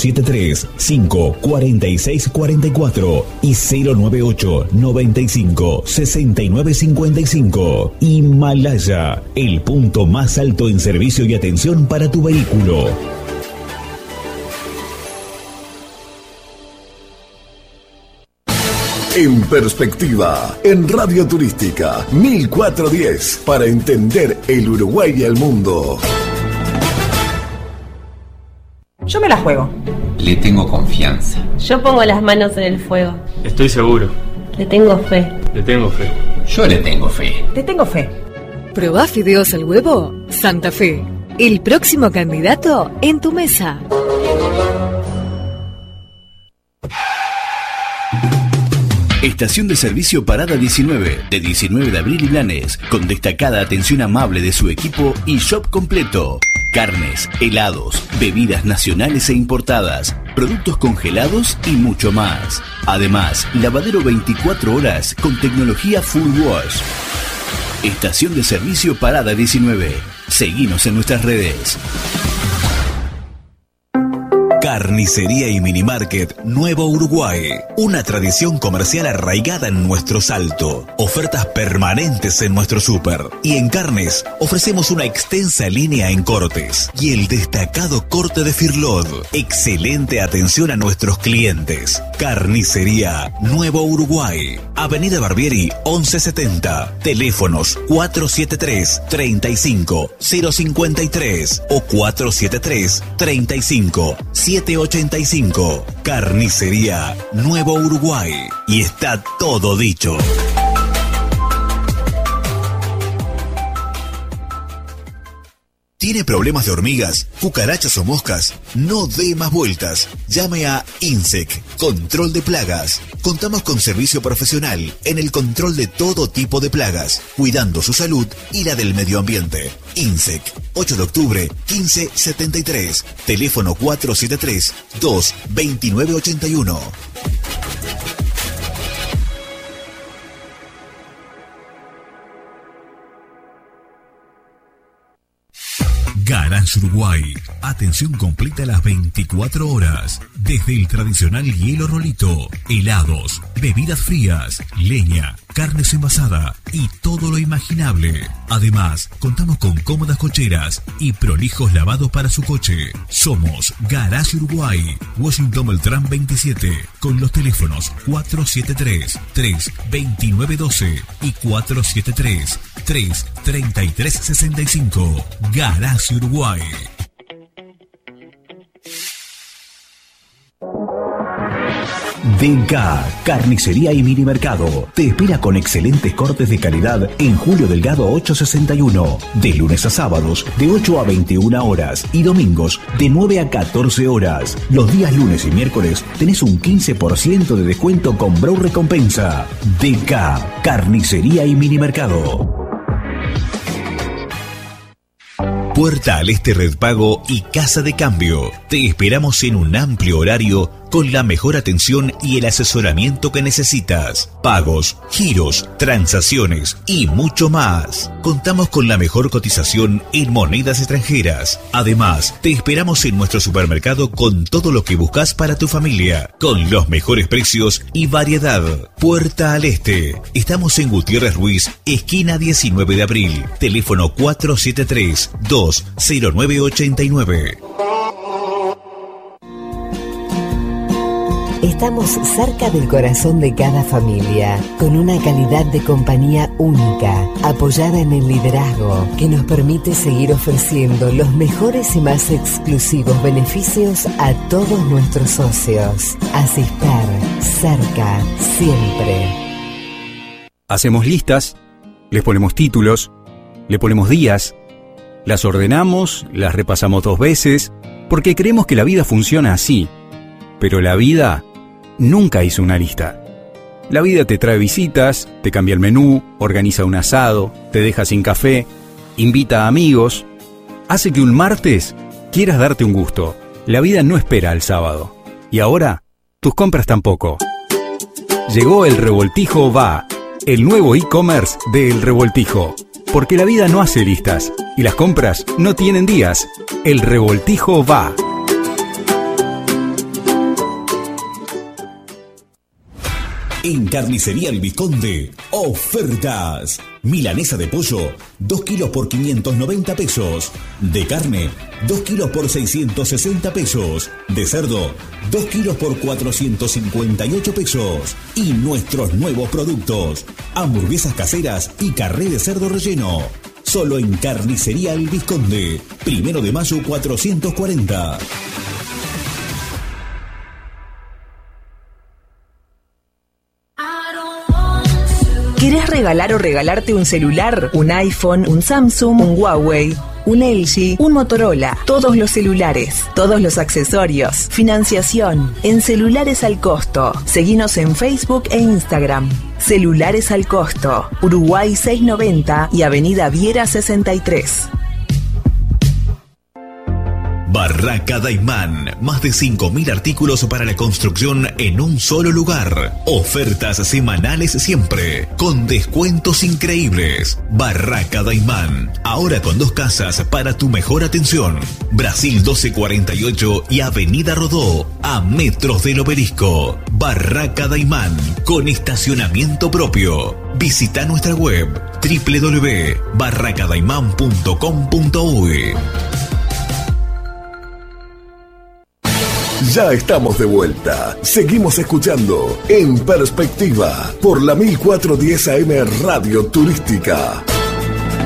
473-54644 y 098-95-6955. Himalaya, el punto más alto en servicio y atención para tu vehículo. En Perspectiva, en Radio Turística 1410, para entender el Uruguay y el mundo. Yo me la juego. Le tengo confianza. Yo pongo las manos en el fuego. Estoy seguro. Le tengo fe. Le tengo fe. Yo le tengo fe. Te tengo fe. ¿Probá fideos al huevo? Santa Fe. El próximo candidato en tu mesa. Estación de servicio Parada 19, de 19 de abril y Blanes, con destacada atención amable de su equipo y shop completo. Carnes, helados, bebidas nacionales e importadas, productos congelados y mucho más. Además, lavadero 24 horas con tecnología Full Wash. Estación de servicio Parada 19. Seguinos en nuestras redes. Carnicería y Minimarket Nuevo Uruguay. Una tradición comercial arraigada en nuestro Salto. Ofertas permanentes en nuestro súper. Y en carnes ofrecemos una extensa línea en cortes. Y el destacado corte de Firlod. Excelente atención a nuestros clientes. Carnicería Nuevo Uruguay. Avenida Barbieri 1170. Teléfonos 473-35-053 o 473-35-785. Carnicería Nuevo Uruguay. Y está todo dicho. ¿Tiene problemas de hormigas, cucarachas o moscas? No dé más vueltas. Llame a INSEC, Control de Plagas. Contamos con servicio profesional en el control de todo tipo de plagas, cuidando su salud y la del medio ambiente. INSEC, 8 de octubre, 1573. Teléfono 473-22981. Garage Uruguay. Atención completa a las 24 horas. Desde el tradicional hielo rolito, helados, bebidas frías, leña, carnes envasada y todo lo imaginable. Además, contamos con cómodas cocheras y prolijos lavados para su coche. Somos Garage Uruguay, Washington Beltrán 27, con los teléfonos 473-32912 y 473-33365. Garage Uruguay. DK, Carnicería y Minimercado. Te espera con excelentes cortes de calidad en Julio Delgado 861. De lunes a sábados, de 8 a 21 horas. Y domingos, de 9 a 14 horas. Los días lunes y miércoles tenés un 15% de descuento con Brow Recompensa. DK, Carnicería y Minimercado. Puerta al Este Red Pago y Casa de Cambio. Te esperamos en un amplio horario con la mejor atención y el asesoramiento que necesitas. Pagos, giros, transacciones y mucho más. Contamos con la mejor cotización en monedas extranjeras. Además, te esperamos en nuestro supermercado con todo lo que buscas para tu familia, con los mejores precios y variedad. Puerta al Este. Estamos en Gutiérrez Ruiz, esquina 19 de abril. Teléfono 473-20989. Estamos cerca del corazón de cada familia, con una calidad de compañía única, apoyada en el liderazgo, que nos permite seguir ofreciendo los mejores y más exclusivos beneficios a todos nuestros socios. Asistar, cerca, siempre. Hacemos listas, les ponemos títulos, le ponemos días, las ordenamos, las repasamos 2 veces, porque creemos que la vida funciona así. Pero la vida nunca hizo una lista. La vida te trae visitas, te cambia el menú, organiza un asado, te deja sin café, invita a amigos, hace que un martes quieras darte un gusto. La vida no espera al sábado. Y ahora, tus compras tampoco. Llegó El Revoltijo Va, el nuevo e-commerce de El Revoltijo. Porque la vida no hace listas y las compras no tienen días. El Revoltijo Va. En Carnicería El Vizconde, ofertas. Milanesa de pollo, 2 kilos por 590 pesos. De carne, 2 kilos por 660 pesos. De cerdo, 2 kilos por 458 pesos. Y nuestros nuevos productos: hamburguesas caseras y carré de cerdo relleno. Solo en Carnicería El Vizconde, 1 de mayo 440. ¿Querés regalar o regalarte un celular, un iPhone, un Samsung, un Huawei, un LG, un Motorola, todos los celulares, todos los accesorios, financiación, en Celulares al Costo. Seguinos en Facebook e Instagram. Celulares al Costo, Uruguay 690 y Avenida Viera 63. Barraca Daimán, más de 5.000 artículos para la construcción en un solo lugar. Ofertas semanales siempre, con descuentos increíbles. Barraca Daimán, ahora con 2 casas para tu mejor atención. Brasil 1248 y Avenida Rodó, a metros del Obelisco. Barraca Daimán, con estacionamiento propio. Visita nuestra web www.barracadaiman.com.uy. Ya estamos de vuelta. Seguimos escuchando En Perspectiva por la 1410 AM Radio Turística.